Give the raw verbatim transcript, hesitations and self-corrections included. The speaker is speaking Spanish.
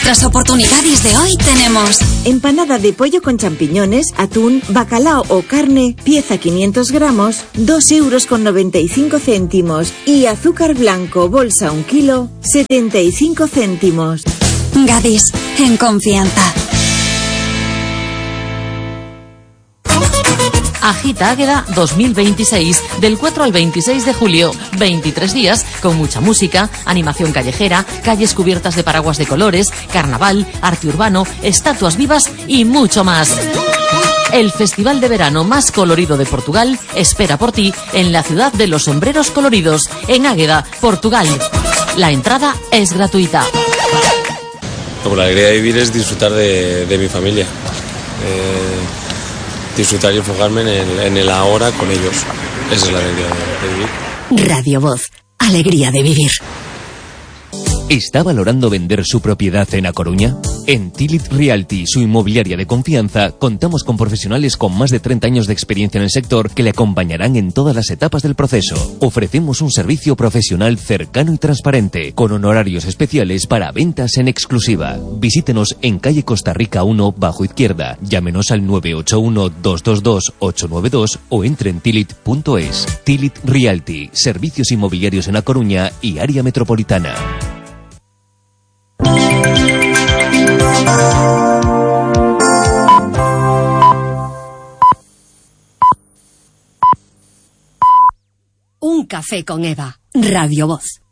Las oportunidades de hoy tenemos empanada de pollo con champiñones, atún, bacalao o carne, pieza quinientos gramos, dos euros con noventa y cinco céntimos. Y azúcar blanco, bolsa un kilo, setenta y cinco céntimos. Gadis, en confianza. Agita Águeda dos mil veintiséis, del cuatro al veintiséis de julio. veintitrés días con mucha música, animación callejera, calles cubiertas de paraguas de colores, carnaval, arte urbano, estatuas vivas y mucho más. El festival de verano más colorido de Portugal espera por ti en la ciudad de los sombreros coloridos, en Águeda, Portugal. La entrada es gratuita. Como la alegría de vivir es disfrutar de, de mi familia. Eh... disfrutar y enfocarme en el, en el ahora con ellos. Esa es la alegría de, de vivir. Radio Voz, alegría de vivir. ¿Está valorando vender su propiedad en A Coruña? En Tilit Realty, su inmobiliaria de confianza, contamos con profesionales con más de treinta años de experiencia en el sector que le acompañarán en todas las etapas del proceso. Ofrecemos un servicio profesional cercano y transparente, con honorarios especiales para ventas en exclusiva. Visítenos en calle Costa Rica uno, bajo izquierda. Llámenos al nueve ocho uno, dos dos dos, ocho nueve dos o entre en tilit punto es. Tilit Realty, servicios inmobiliarios en A Coruña y área metropolitana. Un café con Eva. Radio Voz.